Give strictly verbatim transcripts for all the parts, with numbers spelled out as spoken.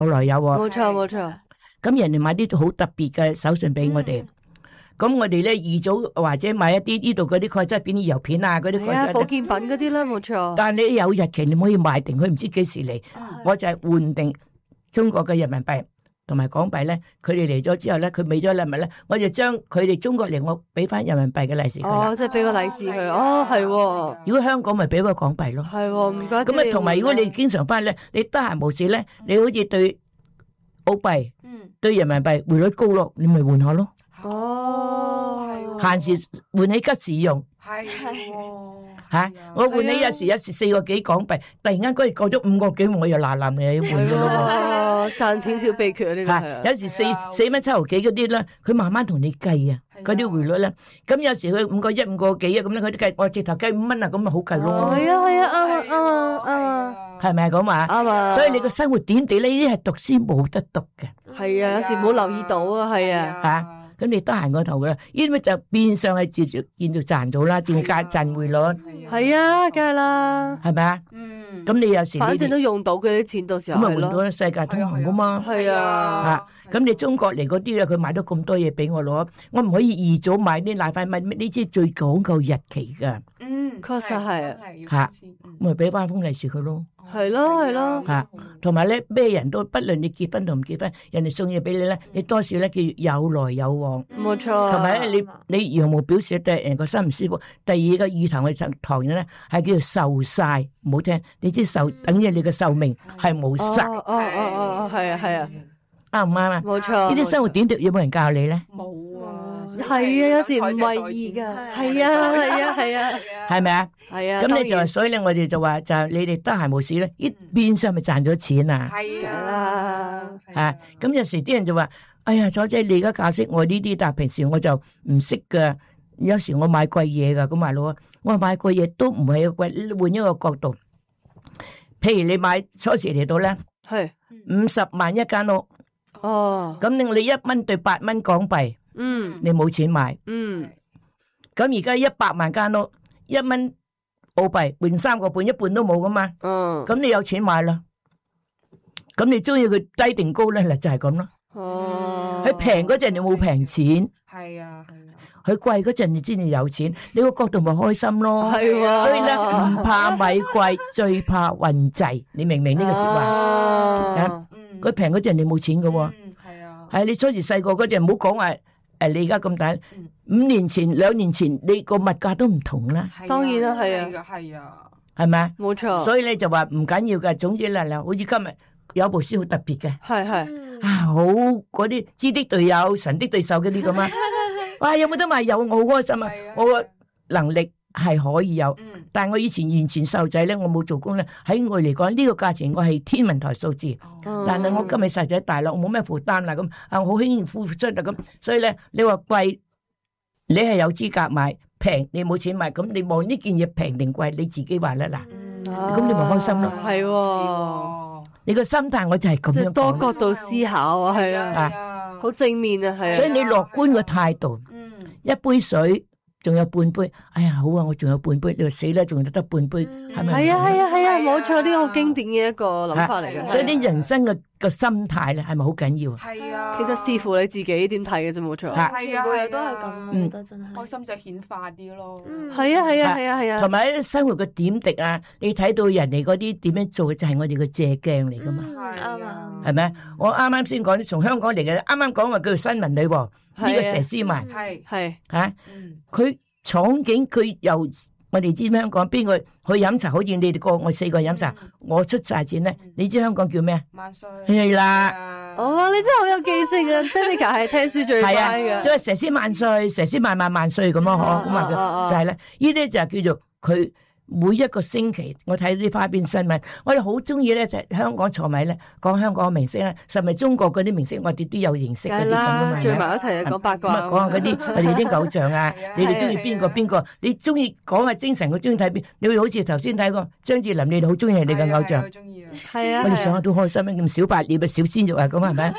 有來有往。 冇錯冇錯。 咁人哋買啲好特別嘅手信俾我哋，咁我哋咧預早或者買一啲呢度嗰啲鈣質片、油片啊，嗰啲鈣係啊， 質保健品嗰啲啦，冇錯。 但係你有日期，你唔可以買定，佢唔知幾時嚟。我就係換定中國嘅人民幣同埋港幣咧，佢哋嚟咗之後咧，佢俾咗禮物咧，我就將佢哋中國嚟，我俾翻人民幣嘅利是佢啦。 哦，即係俾個利是佢。哦，係喎。 如果香港咪俾個港幣咯。 係喎，唔該。 咁啊，同埋如果你經常翻咧，你得閒無事咧，你好似對澳幣、對人民幣匯率高咯，你咪換下咯。 哦，係喎。 閒時換起吉時用。 係喎。 吓，我換你有時有時四個幾港幣，突然間嗰日過咗五個幾，我又嗱嗱嘅要換嘅咯。 哦，賺錢小秘訣啊呢個係。 有時四四蚊七毫幾嗰啲咧，佢慢慢同你計啊，嗰啲匯率咧。咁有時佢五個一五個幾啊，咁咧佢都計，我直頭計五蚊啊，咁咪好計咯。 係啊係啊，啱啊啱啊啱啊。 係咪咁啊？ 啱啊。 所以你個生活點地呢啲係讀書冇得讀嘅。 係啊，有時冇留意到啊，係啊。 吓。咁你得閒個頭噶啦，呢啲咪就變相係接住見到賺咗啦，賺價賺匯率。 係啊，梗係啦。 係咪啊？嗯。咁你有時反正都用到佢啲錢，到時候咁咪換到世界通行噶嘛。 係啊。 吓，咁你中國嚟嗰啲咧，佢買咗咁多嘢俾我攞，我唔可以預早買啲奶粉咪呢啲最講究日期噶。 嗯， 確實係啊。 吓，咪俾翻封利是佢咯。 係咯係咯。 吓，同埋咧咩人都不論你結婚同唔結婚，人哋送嘢俾你咧，你多少咧叫有來有往。 冇錯。同埋咧，你你羊毛表示對人個心唔舒服。第二個乳糖嘅糖咧係叫做壽晒，唔好聽。你知壽等於你嘅壽命係冇晒。 哦哦哦哦，係啊係啊。 啱唔啱啊？ 冇錯。 呢啲生活點滴有冇人教你咧？ 冇啊。 係啊，有時唔為意噶。係啊係啊係啊。 係咪啊？ 係啊。 咁你就係所以咧，我哋就話就係你哋得閒冇事咧，呢變相咪賺咗錢啊？ 係啊。 吓，咁有時啲人就話：哎呀，左仔你而家教識我呢啲，但係平時我就唔識噶。有時我買貴嘢噶，咁買佬啊，我話買貴嘢都唔係貴，換一個角度。譬如你買初時嚟到咧， 係五十萬一間屋。 哦， 咁你你一蚊對八蚊港幣， 嗯， 你冇錢買， 嗯， 咁而家一百萬間屋，一蚊澳幣換三個半，一半都冇噶嘛， 嗯， 咁你有錢買啦，咁你中意佢低定高咧，嗱就係咁咯。 哦， 佢平嗰陣你冇平錢， 係啊，係啊， 佢貴嗰陣你知你有錢，你個角度咪開心咯。 係喎， 所以咧唔怕米貴，最怕運滯，你明唔明呢個說話？ 啊， 佢平嗰陣你冇錢噶喎， 係啊， 係你初時細個嗰陣唔好講話誒，你而家咁大，五年前、兩年前你個物價都唔同啦。 當然啦，係啊， 係啊， 係咪啊？ 冇錯。 所以你就話唔緊要嘅，總之咧嗱，好似今日有部書好特別嘅， 係係啊好嗰啲知的隊友、神的對手嗰啲咁啊，哇有冇得買有，我好開心啊！我個能力係可以有，但係我以前完全細路仔咧，我冇做工咧，喺我嚟講呢個價錢我係天文台數字，但係我今日細仔大啦，我冇咩負擔啦咁，啊我好輕易付出啊咁，所以咧你話貴，你係有資格買，平你冇錢買，咁你望呢件嘢平定貴，你自己話啦嗱，咁你咪開心咯。 係喎， 你個心態我就係咁樣講， 多角度思考啊，係啊，好正面啊，係啊， 所以你樂觀嘅態度，一杯水。仲有半杯，哎呀好啊，我仲有半杯，你話死啦，仲有得半杯，係咪？ 係啊係啊係啊，冇錯，呢個好經典嘅一個諗法嚟嘅。 所以你人生嘅個心態咧，係咪好緊要啊？ 係啊， 其實視乎你自己點睇嘅啫，冇錯。 係啊， 每日都係咁，我覺得真係開心就顯化啲咯。 係啊係啊係啊係啊， 同埋啲生活嘅點滴啊，你睇到人哋嗰啲點樣做，就係我哋嘅借鏡嚟噶嘛。 啱啊， 係咪？我啱啱先講，從香港嚟嘅，啱啱講話叫做新聞女王呢個佘詩曼， 係係吓，佢。廠景佢由我哋知香港邊個去飲茶，好似你哋個我四個飲茶，我出晒錢咧。你知香港叫咩啊？ 萬歲係啦。 哦，你真係好有記性啊 Danica 係聽書最快嘅。 即係佘詩萬歲，佘詩萬萬萬歲咁咯，嗬咁啊，就係咧。呢啲就叫做佢每一個星期，我睇啲花邊新聞，我哋好中意咧，就係香港坐埋咧講香港嘅明星咧，甚至中國嗰啲明星，我哋都有認識嗰啲咁噶嘛。 聚埋一齊講八卦， 講下嗰啲我哋啲偶像啊，你哋中意邊個邊個？你中意講下精神，我中意睇邊？你會好似頭先睇過張智霖，你哋好中意係你嘅偶像。 係啊， 我哋上下都開心啊！咁小白臉啊，小鮮肉啊，咁係咪？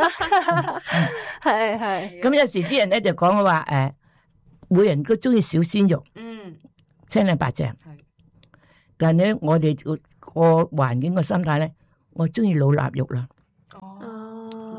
係係。 咁有時啲人咧就講話誒，每人都中意小鮮肉， 嗯， 青靚白淨。但係咧，我哋個環境個心態咧，我中意老臘肉啦。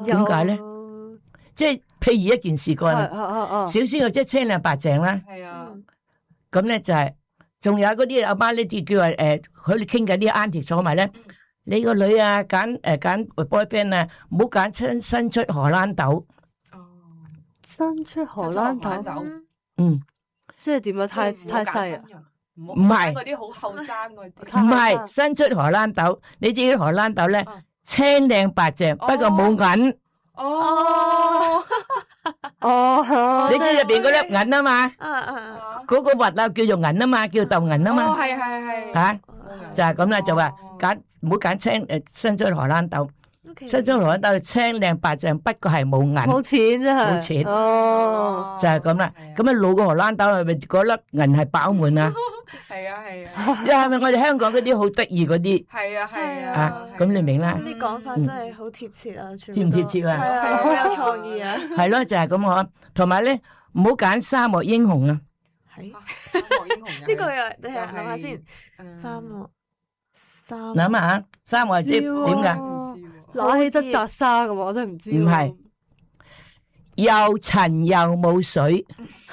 點解咧？即係譬如一件事過啦， 哦小鮮肉即係青靚白淨啦。 係啊， 咁咧就係，仲有嗰啲阿媽呢啲叫話誒，佢哋傾緊啲 auntie 坐埋咧，你個女啊揀誒揀 boyfriend 啊，唔好揀新新出荷蘭豆。 哦， 新出荷蘭豆， 嗯， 即係點啊？太太細啊！ 唔唔係嗰啲好後生嗰啲， 唔係新出荷蘭豆，你知啲荷蘭豆咧青靚白淨，不過冇銀。 哦， 哦， 你知入邊嗰粒銀啊嘛， 啊啊嗰個核啊叫做銀啊嘛，叫豆銀啊哦， 嘛， 係係係， 吓就係咁啦，就話揀唔好揀青誒新出荷蘭豆，新出荷蘭豆青靚白淨，不過係冇銀， 冇錢真係冇錢哦， 就係咁啦。咁啊老個荷蘭豆係咪嗰粒銀係飽滿啊？ 係啊係啊， 因為係咪我哋香港嗰啲好得意嗰啲係啊係啊啊，？ 咁你明啦， 啲講法真係好貼切啊，全部貼唔貼切啊係啊，好有創意啊， 係咯，就係咁嗬。同埋咧，唔好揀沙漠英雄啊！ 係莫英雄呢個又你係諗下先， 三三個三諗下，沙漠係即係點㗎？ 唔知喎攞起得扎沙咁，我真係唔知喎。 唔係又塵又冇水，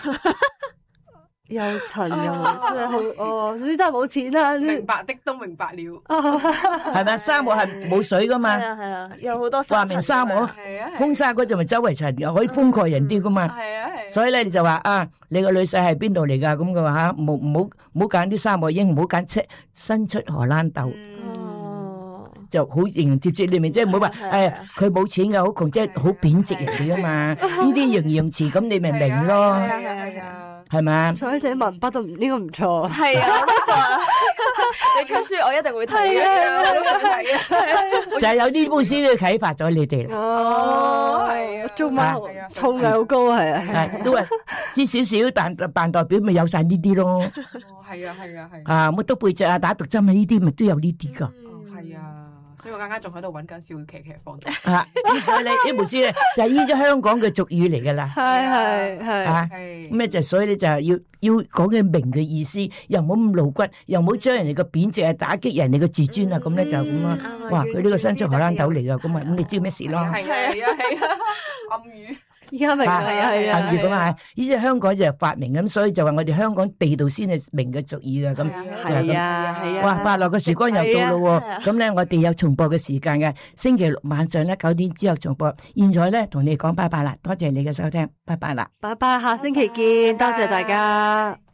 又塵又冇，真係好哦，總之都係冇錢啦。 明白的都明白了， 係咪？沙漠係冇水噶係嘛？ 啊係啊，有好多話明沙漠係啊， 風沙嗰度咪周圍塵，又可以覆蓋人啲噶嘛？ 係啊係， 所以咧，你就話啊，你個女婿係邊度嚟㗎？咁嘅話嚇，唔好唔好唔好揀啲沙漠英雄，唔好揀出新出荷蘭豆， 哦， 就好形容貼切。你明即係唔好話係誒係佢冇錢㗎，好窮，即係好貶值人哋啊嘛。呢啲形容詞咁你咪明咯， 係啊係啊， 係咪？ 坐喺這文筆都唔呢個唔錯。 係啊，呢個你出書我一定會睇係啊嘅， 係啊， 就係有呢本書嘅啟發咗你哋啦。 哦， 係啊中文好係啊造詣好高係啊。 係都係知少少，但扮代表咪有晒呢啲咯。 哦係啊係啊係啊， 啊，乜都背脊啊，打毒針啊，呢啲咪都有呢啲噶。 哦係啊。所以我啱啱仲喺度揾緊笑騎騎放咗， 啊，所以你呢本書咧就係呢啲香港嘅俗語嚟噶啦。 係係係。 啊， 係咁咧就所以咧就係要要講嘅明嘅意思，又唔好咁露骨，又唔好將人哋嘅貶值啊打擊人哋嘅自尊啊，咁咧就咁啦。哇，佢呢個新出荷蘭豆嚟噶，咁啊咁你知咩事咯？ 係啊係啊係啊，暗語而家明係啊係啊。 暗語咁啊，呢啲香港就係發明咁，所以就話我哋香港地道先係明嘅俗語啊，咁就係係咁。 啊係啊。 哇！快樂嘅時光又到咯喎，咁咧我哋有重播嘅時間嘅，星期六晚上咧九點之後重播。現在咧同你講拜拜啦，多謝你嘅收聽，拜拜啦。 拜拜，下星期見，多謝大家。